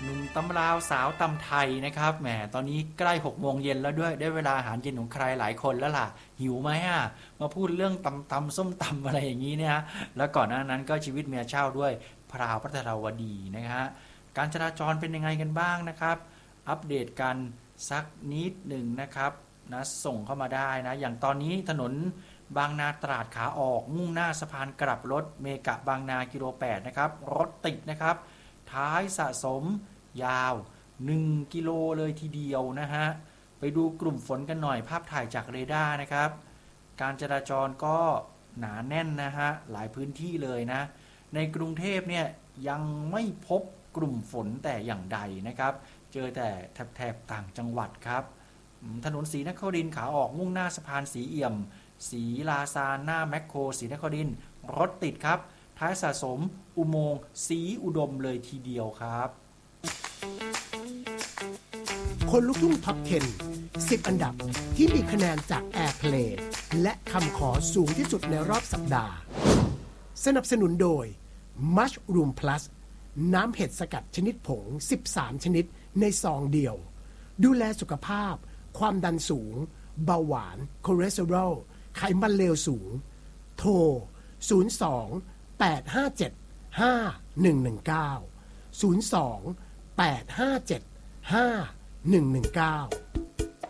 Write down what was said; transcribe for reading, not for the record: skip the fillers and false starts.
หนุ่มตำลาวสาวตำไทยนะครับแหมตอนนี้ใกล้6 โมงเย็นแล้วด้วยได้เวลาอาหารเย็นของใครหลายคนแล้วล่ะหิวไหมมาพูดเรื่องตำส้มตำอะไรอย่างนี้เนี่ยแล้วก่อนหน้านั้นก็ชีวิตเมียเช่าด้วยพราวพัทรวดีนะฮะการจราจรเป็นยังไงกันบ้างนะครับอัปเดตกันสักนิดหนึ่งนะครับนะส่งเข้ามาได้นะอย่างตอนนี้ถนนบางนาตราดขาออกมุ่งหน้าสะพานกลับรถเมกะบางนากิโล8นะครับรถติดนะครับท้ายสะสมยาว1 กิโลเลยทีเดียวนะฮะไปดูกลุ่มฝนกันหน่อยภาพถ่ายจากเรดาร์นะครับการจราจรก็หนาแน่นนะฮะหลายพื้นที่เลยนะในกรุงเทพเนี่ยยังไม่พบกลุ่มฝนแต่อย่างใดนะครับเจอแต่แถบต่างจังหวัดครับถนนศรีนครินทร์ขาออกมุ่งหน้าสะพานศรีเอี่ยมศรีลาซานหน้าแมคโครศรีนครินทร์รถติดครับท้ายสะสมอุโมงค์ศรีอุดมเลยทีเดียวครับคนลุกทุ่งท็อป 10 10 อันดับที่มีคะแนนจาก Airplay และคำขอสูงที่สุดในรอบสัปดาห์สนับสนุนโดย Mushroom Plus น้ำเห็ดสกัดชนิดผง13ชนิดในซองเดียวดูแลสุขภาพความดันสูงเบาหวานคอเลสเตอรอลไขมันเลวสูงโทร02 857 5119 02 857 5119